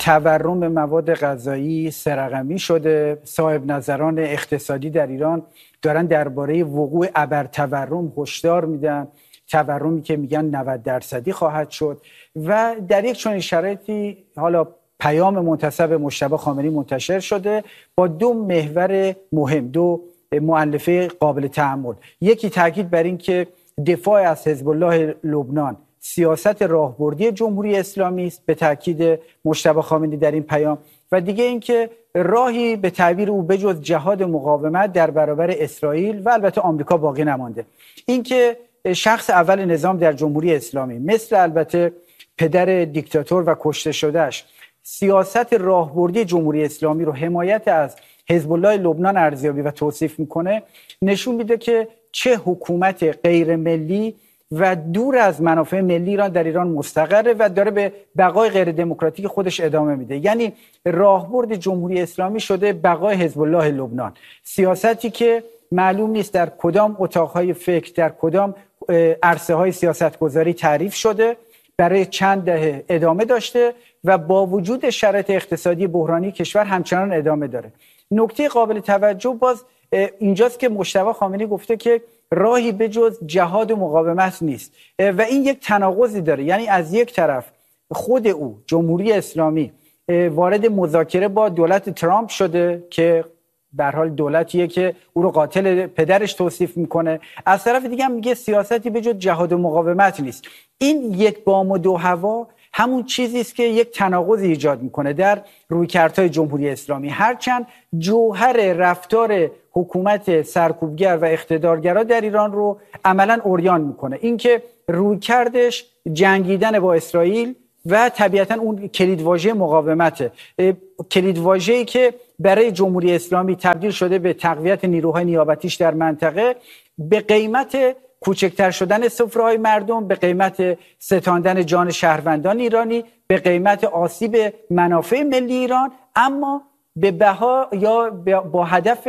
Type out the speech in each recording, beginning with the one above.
تورم مواد غذایی سه‌رقمی شده. صاحب نظران اقتصادی در ایران دارن درباره وقوع ابرتورم هشدار میدن، تورمی که میگن 90% خواهد شد. و در یک چنین شرایطی حالا پیام منتسب مجتبی خامنه‌ای منتشر شده با دو محور مهم، دو مؤلفه قابل تأمل. یکی تاکید بر این که دفاع از حزب الله لبنان سیاست راهبردی جمهوری اسلامی است، به تاکید مجتبی خامنه‌ای در این پیام، و دیگه اینکه راهی به تعبیر او بجز جهاد مقاومت در برابر اسرائیل و البته آمریکا باقی نمانده. اینکه شخص اول نظام در جمهوری اسلامی مثل البته پدر دیکتاتور و کشته شدهش سیاست راهبردی جمهوری اسلامی رو حمایت از حزب الله لبنان ارزیابی و توصیف میکنه، نشون میده که چه حکومت غیر ملی و دور از منافع ملی ایران در ایران مستقره و داره به بقای غیر دموکراتیک خودش ادامه میده. یعنی راهبرد جمهوری اسلامی شده بقای حزب الله لبنان، سیاستی که معلوم نیست در کدام اتاقهای فکر، در کدام عرصه های سیاستگذاری تعریف شده، برای چند دهه ادامه داشته و با وجود شرایط اقتصادی بحرانی کشور همچنان ادامه داره. نکته قابل توجه باز اینجاست که مجتبی خامنه‌ای گفته که راهی به جز جهاد و مقاومت نیست و این یک تناقضی داره. یعنی از یک طرف خود او جمهوری اسلامی وارد مذاکره با دولت ترامپ شده که به هر حال دولتیه که او رو قاتل پدرش توصیف میکنه، از طرف دیگه هم میگه سیاستی به جز جهاد و مقاومت نیست. این یک بام و دو هوا همون چیزی است که یک تناقض ایجاد میکنه در رویکردهای جمهوری اسلامی، هرچند جوهر رفتار حکومت سرکوبگر و اقتدارگرا در ایران رو عملاً عریان میکنه. اینکه رویکردش جنگیدن با اسرائیل و طبیعتاً اون کلیدواژه مقاومته، کلیدواژه‌ای که برای جمهوری اسلامی تبدیل شده به تقویت نیروهای نیابتیش در منطقه به قیمت کوچکتر شدن سفره‌های مردم، به قیمت ستاندن جان شهروندان ایرانی، به قیمت آسیب منافع ملی ایران، اما به بها یا با هدف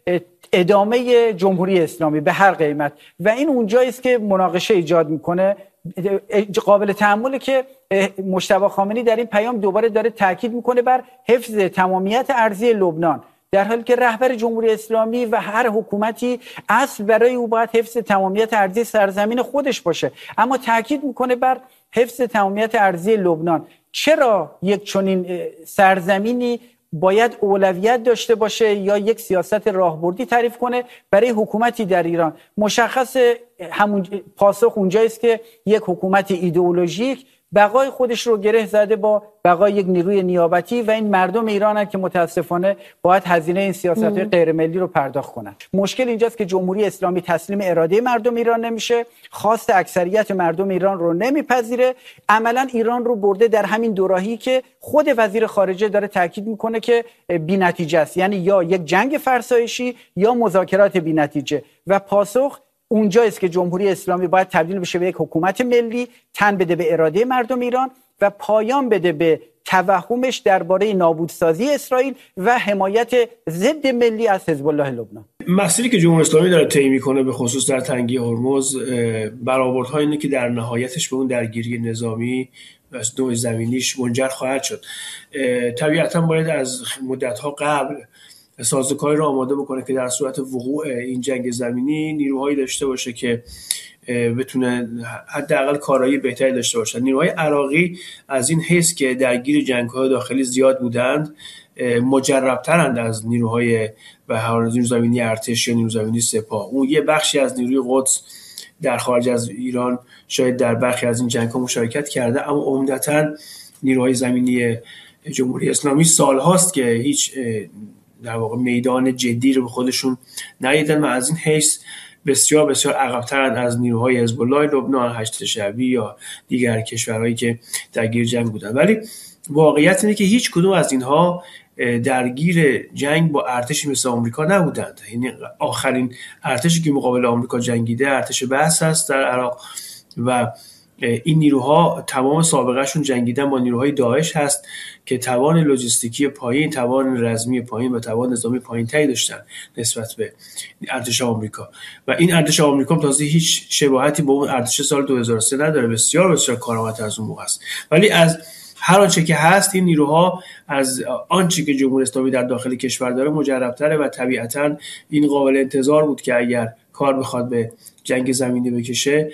ادامه جمهوری اسلامی به هر قیمت. و این اونجایی است که مناقشه ایجاد میکنه. قابل تأمله که مجتبی خامنه‌ای در این پیام دوباره داره تاکید میکنه بر حفظ تمامیت ارضی لبنان، در حالی که رهبر جمهوری اسلامی و هر حکومتی اصل برای او باید حفظ تمامیت ارضی سرزمین خودش باشه، اما تاکید میکنه بر حفظ تمامیت ارضی لبنان. چرا یک چنین سرزمینی باید اولویت داشته باشه یا یک سیاست راهبردی تعریف کنه برای حکومتی در ایران؟ مشخص همون پاسخ اونجایی است که یک حکومت ایدئولوژیک بقای خودش رو گره زده با بقای یک نیروی نیابتی و این مردم ایرانن که متاسفانه باید هزینه این سیاست‌های غیر ملی رو پرداخت کنن. مشکل اینجاست که جمهوری اسلامی تسلیم اراده مردم ایران نمیشه، خواست اکثریت مردم ایران رو نمیپذیره، عملاً ایران رو برده در همین دوراهی که خود وزیر خارجه داره تاکید میکنه که بی‌نتیجه است، یعنی یا یک جنگ فرسایشی یا مذاکرات بی‌نتیجه. و پاسخ اونجاییست که جمهوری اسلامی باید تبدیل بشه به یک حکومت ملی، تن بده به اراده مردم ایران و پایان بده به توهمش درباره نابودسازی اسرائیل و حمایت ضد ملی از حزب الله لبنان. مسیری که جمهوری اسلامی داره طی میکنه به خصوص در تنگی هرمز، برآوردها اینه که در نهایتش به اون درگیری نظامی و نوع زمینیش منجر خواهد شد. طبیعتاً باید از مدت‌ها قبل سازوکاری رو آماده بکنه که در صورت وقوع این جنگ زمینی نیروهایی داشته باشه که بتونه حداقل کارایی بهتری داشته باشه. نیروهای عراقی از این حیث که درگیر جنگ‌های داخلی زیاد بودند مجرب‌ترند از نیروهای و نیروی زمینی ارتش یا نیروی زمینی سپاه. اون یه بخشی از نیروی قدس در خارج از ایران شاید در برخی از این جنگ‌ها مشارکت کرده، اما عمدتاً نیروهای زمینی جمهوری اسلامی سال‌هاست که هیچ در واقع میدان جدی رو به خودشون ندیدن و از این حیث بسیار بسیار عقب‌ترن از نیروهای حزب الله لبنان، هشت شعبی یا دیگر کشورهایی که درگیر جنگ بودن. ولی واقعیت اینه که هیچ کدوم از اینها درگیر جنگ با ارتشی مثل آمریکا نبودند. یعنی آخرین ارتشی که مقابل آمریکا جنگیده ارتش بعث است در عراق و این نیروها تمام سابقهشون جنگیدن با نیروهای داعش هست که توان لوجستیکی پایین، توان رزمی پایین و توان نظامی پایین‌تری داشتن نسبت به ارتش آمریکا. و این ارتش آمریکا تازه هیچ شباهتی با اون ارتش سال 2003 نداره، بسیار بسیار کارآمد از اون موقع است. ولی از هر آنچه که هست این نیروها از آنچه که جمهوری اسلامی در داخل کشور داره مجرب‌تره و طبیعتاً این قابل انتظار بود که اگر کار بخواد به جنگ زمینی بکشه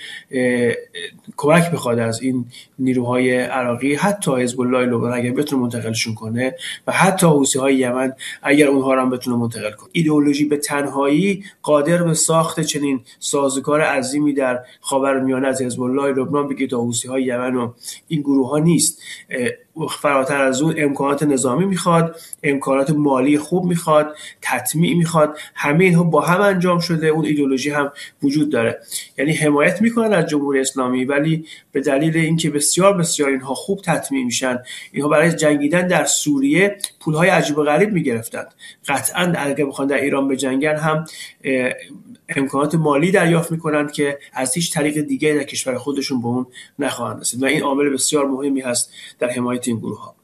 کمک بخواد از این نیروهای عراقی، حتی حزب الله لبنان اگر بتونه منتقلشون کنه و حتی حوثی‌های یمن اگر اونها رو هم بتونه منتقل کنه. ایدئولوژی به تنهایی قادر به ساخت چنین سازوکار عظیمی در خاورمیانه از حزب الله لبنان بگید تا حوثی‌های یمن و این گروه‌ها نیست. فراتر از اون امکانات نظامی میخواد، امکانات مالی خوب میخواد، تطمیع میخواد. همه اینها با هم انجام شده. اون ایدئولوژی هم وجود داره. یعنی حمایت میکنن از جمهوری اسلامی، ولی به دلیل اینکه بسیار بسیار اینها خوب تطمیع میشن، اینها برای جنگیدن در سوریه پولهای عجیب و غریب میگرفتن. قطعا اگه بخوان در ایران بجنگن هم امکانات مالی دریافت میکنن که از هیچ طریق دیگه در کشور خودشون به اون نخواهند رسید و این عامل بسیار مهمی هست در حمایت این گروه ها.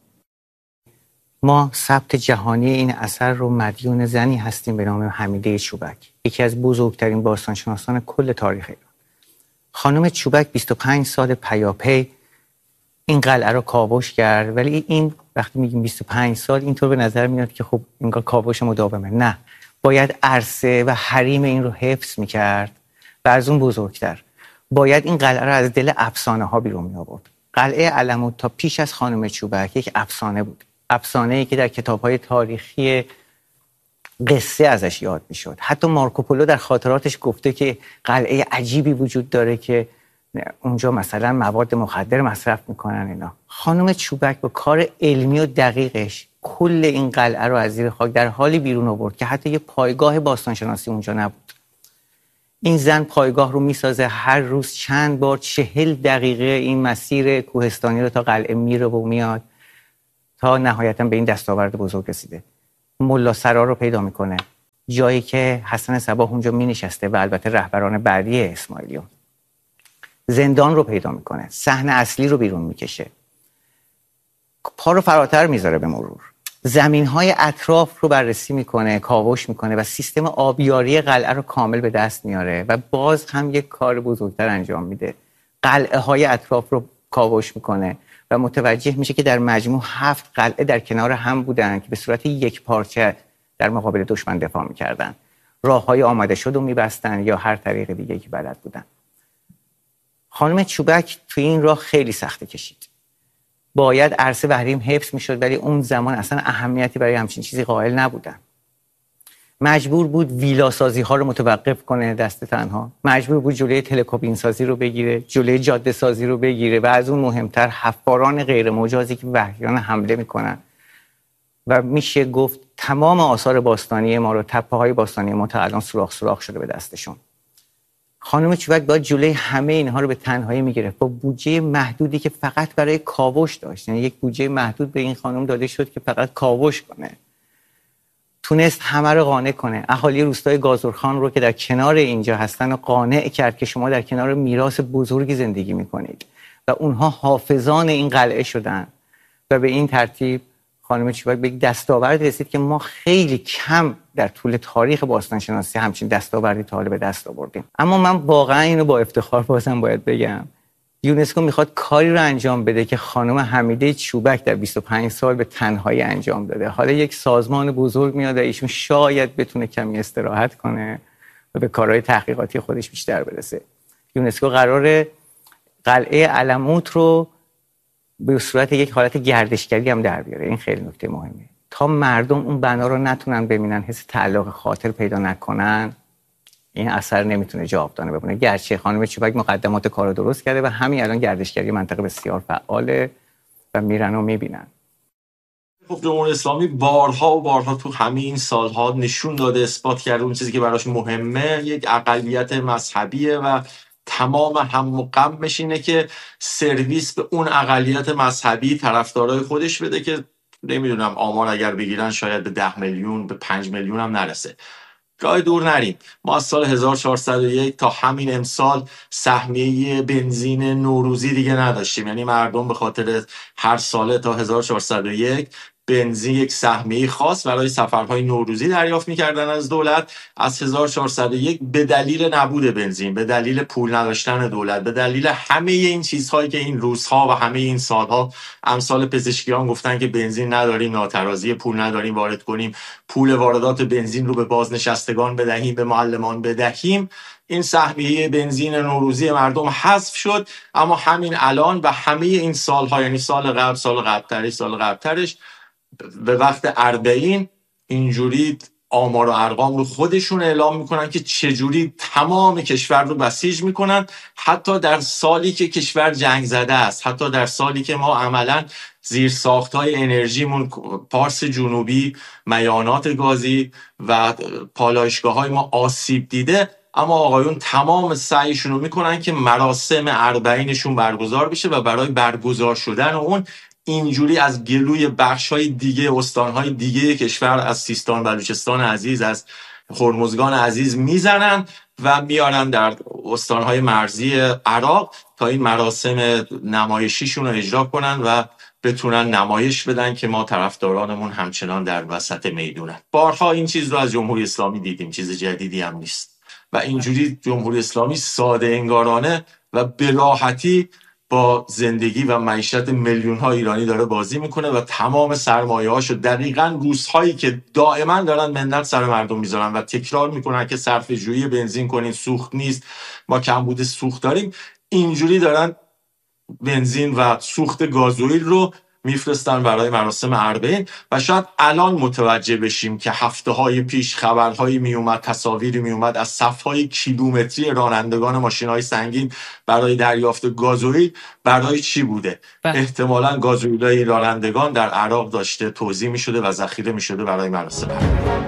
ما ثبت جهانی این اثر رو مدیون زنی هستیم به نام حمیده چوبک، یکی از بزرگترین باستانشناسان کل تاریخ ایران. خانم چوبک 25 سال پیاپی این قلعه رو کاوش کرد، ولی این وقتی میگیم 25 سال اینطور به نظر میاد که خب انگار کاوش مداومه. نه، باید عرصه و حریم این رو حفظ میکرد و از اون بزرگتر باید این قلعه رو از دل افسانه ها بیرون می آورد. قلعه علموت تا پیش از خانم چوبک یک افسانه بود، افسانه‌ای که در کتاب‌های تاریخی قصه ازش یاد میشد. حتی مارکوپولو در خاطراتش گفته که قلعه عجیبی وجود داره که اونجا مثلا مواد مخدر مصرف میکنن اینا. خانم چوبک با کار علمی و دقیقش کل این قلعه رو از زیر خاک در حالی بیرون آورد که حتی یه پایگاه باستانشناسی اونجا نبود. این زن پایگاه رو میسازه، هر روز چند بار 40 دقیقه این مسیر کوهستانی رو تا قلعه میره و میاد تا نهایتا به این دستاورد بزرگ رسیده. ملا سرا رو پیدا میکنه، جایی که حسن صباح اونجا مینشسته و البته رهبران بعدی اسماعیلیون. زندان رو پیدا میکنه، صحنه اصلی رو بیرون میکشه، پا رو فراتر میذاره به مرور، زمینهای اطراف رو بررسی میکنه، کاوش میکنه و سیستم آبیاری قلعه رو کامل به دست میاره و باز هم یک کار بزرگتر انجام میده. قلعه های اطراف رو کاوش میکنه و متوجه میشه که در مجموع 7 قلعه در کنار هم بودن که به صورت یک پارچه در مقابل دشمن دفاع میکردن. راههای آماده شد و میبستن یا هر طریق دیگه که بلد بودن. خانم چوبک توی این راه خیلی سخته کشید. باید عرصه و حریم حفظ میشد، ولی اون زمان اصلا اهمیتی برای همچین چیزی قائل نبودن. مجبور بود ویلا سازی ها رو متوقف کنه دست تنها، مجبور بود جلوی تلکابین سازی رو بگیره، جلوی جاده سازی رو بگیره و از اون مهمتر حفاران غیر مجازی که وحشیانه حمله میکنن و میشه گفت تمام آثار باستانی ما رو، تپه های باستانی ما تا الان سوراخ شده به دستشون. خانم چوبک باید جلوی همه اینها رو به تنهایی میگرفت با بودجه محدودی که فقط برای کاوش داشت. یعنی یک بودجه محدود به این خانم داده شد که فقط کاوش کنه. تونست همه رو قانع کنه. اهالی روستای گازرخان رو که در کنار اینجا هستن و قانع کرد که شما در کنار میراث بزرگی زندگی میکنید و اونها حافظان این قلعه شدن و به این ترتیب خانم چوبک به یک دستاورد رسید که ما خیلی کم در طول تاریخ باستانشناسی همچین دستاوردی تا حالا به دست آوردیم. اما من واقعا اینو با افتخار بازم باید بگم، یونسکو میخواد کاری رو انجام بده که خانم حمیده چوبک در 25 سال به تنهایی انجام داده. حالا یک سازمان بزرگ میاد و ایشون شاید بتونه کمی استراحت کنه و به کارهای تحقیقاتی خودش بیشتر برسه. یونسکو قراره قلعه علموت رو به صورت یک حالت گردشگری هم در بیاره. این خیلی نکته مهمه. تا مردم اون بنا رو نتونن ببینن، حس تعلق خاطر پیدا نکنن، این اثر نمیتونه جاودانه بمونه. گرچه خانم چوبک مقدمات کارو درست کرده و همین الان گردشگری منطقه بسیار فعاله و میرن و میبینن. خب جمهوری اسلامی بارها و بارها تو همین سالها نشون داده، اثبات کرده اون چیزی که براش مهمه یک اقلیت مذهبیه و تمام هم و غمش اینه که سرویس به اون اقلیت مذهبی طرفدارای خودش بده که نمیدونم آمار اگر بگیرن شاید به 10 میلیون به 5 میلیون هم نرسه. گاهی دور نریم، ما از سال 1401 تا همین امسال سهمیه بنزین نوروزی دیگه نداشتیم. یعنی مردم به خاطر هر ساله تا 1401 بنزین یک سهمیه خاص برای سفرهای نوروزی دریافت می‌کردن از دولت. از 1401 به دلیل نبود بنزین، به دلیل پول نداشتن دولت، به دلیل همه این چیزهایی که این روزها و همه این سالها امثال پزشکیان گفتن که بنزین نداریم، ناترازی پول نداریم وارد کنیم، پول واردات بنزین رو به بازنشستگان بدهیم، به معلمان بدهیم، این سهمیه بنزین نوروزی مردم حذف شد. اما همین الان و همه این سالها، یعنی سال قبل، سال قبلترش، به وقت اربعین اینجوری آمار و ارقام رو خودشون اعلام میکنن که چجوری تمام کشور رو بسیج میکنن، حتی در سالی که کشور جنگ زده است، حتی در سالی که ما عملا زیر ساختای انرژیمون، پارس جنوبی، میانات گازی و پالایشگاه های ما آسیب دیده، اما آقایون تمام سعیشون رو میکنن که مراسم اربعینشون برگزار بشه و برای برگزار شدن اون اینجوری از گلوی بخش‌های دیگه، استان‌های دیگه کشور، از سیستان بلوچستان عزیز، از هرمزگان عزیز میزنن و میارن در استان‌های مرزی عراق تا این مراسم نمایشیشون رو اجرا کنن و بتونن نمایش بدن که ما طرفدارانمون همچنان در وسط میدونن. بارها این چیز رو از جمهوری اسلامی دیدیم، چیز جدیدی هم نیست. و اینجوری جمهوری اسلامی ساده انگارانه و به راحتی با زندگی و معیشت میلیون ها ایرانی داره بازی میکنه و تمام سرمایه هاشو دقیقاً روزهایی که دائما دارن منت سر مردم میذارن و تکرار میکنن که صرفه جویی بنزین کنین، سوخت نیست، ما کمبود سوخت داریم، اینجوری دارن بنزین و سوخت گازوئیل رو میفرستن برای مراسم اربعین. و شاید الان متوجه بشیم که هفته‌های پیش خبرهایی میومد، تصاویری میومد از صف‌های کیلومتری رانندگان ماشین‌های سنگین برای دریافت گازوئیل برای چی بوده. احتمالاً گازوئیل‌های رانندگان در عراق داشته توزیع می‌شده و ذخیره می‌شده برای مراسم اربعین.